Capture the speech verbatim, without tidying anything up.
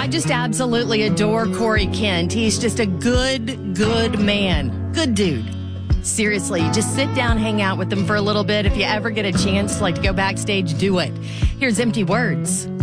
just absolutely adore Corey Kent. He's just a good, good man. Good dude. Seriously, just sit down, hang out with him for a little bit. If you ever get a chance, like to go backstage, do it. Here's Empty Words.